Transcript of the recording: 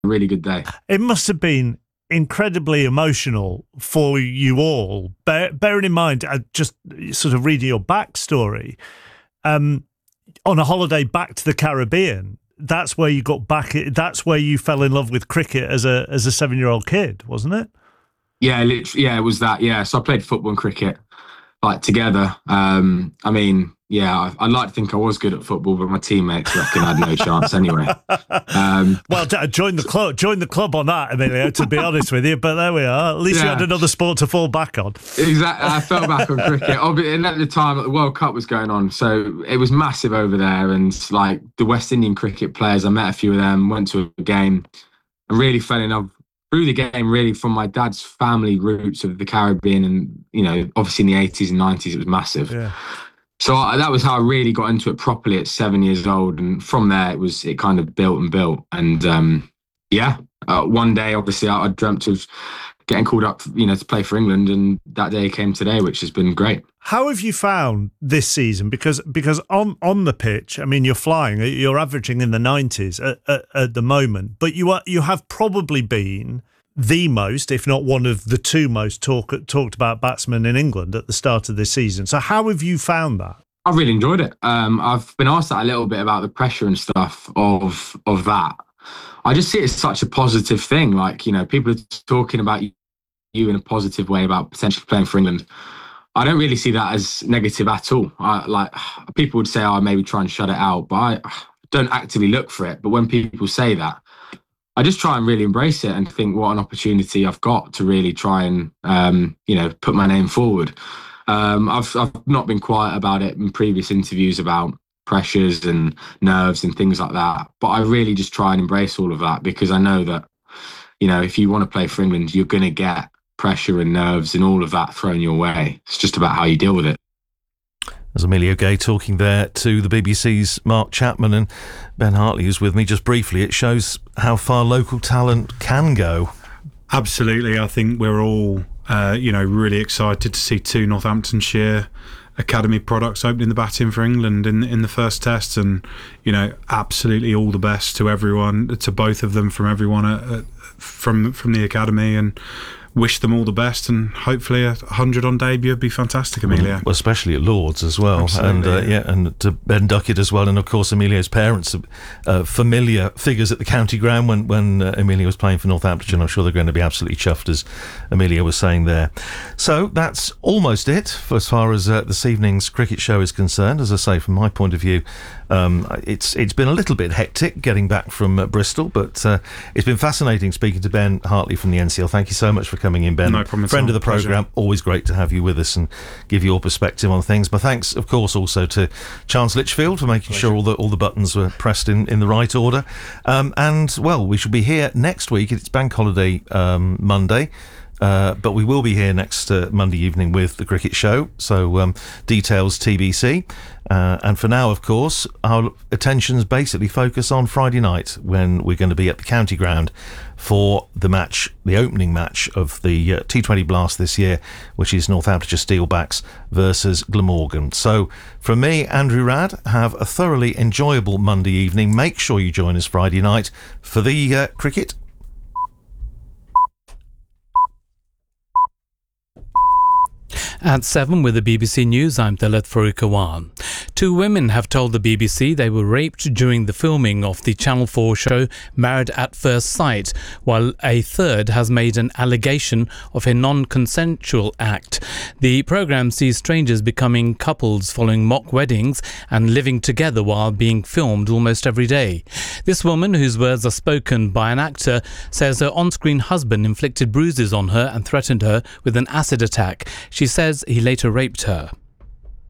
really good day. It must have been incredibly emotional for you all. Bearing in mind, just sort of reading your backstory, on a holiday back to the Caribbean, that's where you got back. That's where you fell in love with cricket as a 7-year-old kid, wasn't it? Yeah, literally, yeah, it was that. Yeah, so I played football and cricket like together. I'd like to think I was good at football, but my teammates reckon I had no chance anyway. Well, join the club on that, Emilio, to be honest with you. But there we are. At least you had another sport to fall back on. Exactly. I fell back on cricket. And at the time, the World Cup was going on, so it was massive over there. And like the West Indian cricket players, I met a few of them, went to a game, and really fell in love through the game, really from my dad's family roots of the Caribbean. And, you know, obviously in the 80s and 90s, it was massive. Yeah. So that was how I really got into it properly at 7 years old. And from there, it kind of built and built. And one day, obviously, I dreamt of getting called up, to play for England. And that day came today, which has been great. How have you found this season? Because on the pitch, I mean, you're flying. You're averaging in the 90s at the moment. But you have probably been the most, if not one of the two most talked about batsmen in England at the start of this season. So how have you found that? I've really enjoyed it. I've been asked that a little bit about the pressure and stuff of that. I just see it as such a positive thing. Like, people are talking about you in a positive way about potentially playing for England. I don't really see that as negative at all. People would say, maybe try and shut it out, but I don't actively look for it. But when people say that, I just try and really embrace it and think what an opportunity I've got to really try and, put my name forward. I've not been quiet about it in previous interviews about pressures and nerves and things like that. But I really just try and embrace all of that because I know that, if you want to play for England, you're going to get pressure and nerves and all of that thrown your way. It's just about how you deal with it. There's Emilio Gay talking there to the BBC's Mark Chapman, and Ben Hartley, who's with me just briefly. It shows how far local talent can go. Absolutely. I think we're all, really excited to see 2 Northamptonshire academy products opening the batting for England in the first test, and absolutely all the best to everyone, to both of them, from everyone from the academy, and wish them all the best, and hopefully 100 on debut would be fantastic, Emilio. Well, especially at Lords as well. Absolutely, and to Ben Duckett as well, and of course Emilio's parents are familiar figures at the county ground when Emilio was playing for Northamptonshire, and I'm sure they're going to be absolutely chuffed, as Emilio was saying there. So that's almost it for as far as this evening's cricket show is concerned. As I say, from my point of view, it's been a little bit hectic getting back from Bristol, but it's been fascinating speaking to Ben Hartley from the NCL. Thank you so much for coming in, Ben. No problem. Friend of the programme. Always great to have you with us and give your perspective on things. My thanks, of course, also to Chance Litchfield for making sure all the buttons were pressed in the right order. And, well, we shall be here next week. It's Bank Holiday Monday. But we will be here next Monday evening with the cricket show, so details TBC. And for now, of course, our attentions basically focus on Friday night, when we're going to be at the county ground for the opening match of the T20 Blast this year, which is Northamptonshire Steelbacks versus Glamorgan. So from me, Andrew Radd, have a thoroughly enjoyable Monday evening. Make sure you join us Friday night for the cricket. At 7 with the BBC News, I'm Talat Farookawan. 2 women have told the BBC they were raped during the filming of the Channel 4 show Married at First Sight, while a third has made an allegation of a non-consensual act. The programme sees strangers becoming couples following mock weddings and living together while being filmed almost every day. This woman, whose words are spoken by an actor, says her on-screen husband inflicted bruises on her and threatened her with an acid attack. She says he later raped her.